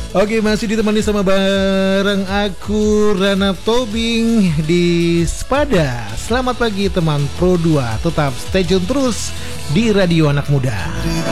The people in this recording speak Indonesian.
Oke, masih ditemani sama bareng aku Rana Tobing di Spada. Selamat pagi teman Pro 2. Tetap stay tune terus di Radio Anak Muda.